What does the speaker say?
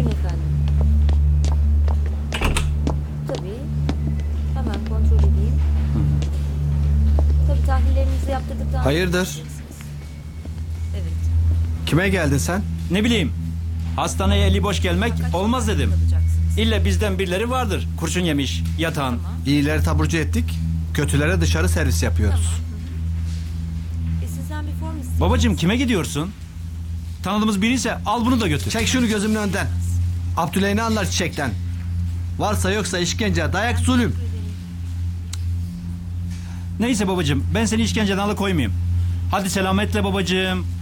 Buyurun efendim. Tabii. Hemen kontrol edeyim. Tabii tahlillerinizi yaptırdıktan sonra... Hayırdır? Evet. Kime geldin sen? Ne bileyim. Hastaneye eli boş gelmek olmaz dedim. İlle bizden birileri vardır. Kurşun yemiş, yatan. İyileri taburcu ettik. Kötülere dışarı servis yapıyoruz. Sizden bir form istiyorum. Babacığım kime gidiyorsun? Tanıdığımız biriyse al bunu da götür. Çek şunu gözümün önünden. Abdüley ne anlar çiçekten? Varsa yoksa işkence, dayak, zulüm. Neyse babacığım ben seni işkenceden alıkoymayayım. Hadi selametle babacığım.